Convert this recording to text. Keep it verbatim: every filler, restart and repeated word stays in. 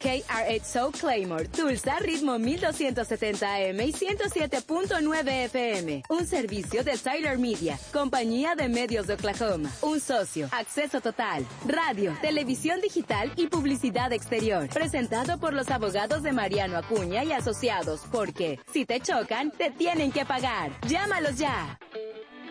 K R X O Claymore, Tulsa, ritmo mil doscientos setenta A M y ciento siete punto nueve F M. Un servicio de Tyler Media, compañía de medios de Oklahoma. Un socio, acceso total, radio, televisión digital y publicidad exterior. Presentado por los abogados de Mariano Acuña y Asociados, porque si te chocan, te tienen que pagar. Llámalos ya.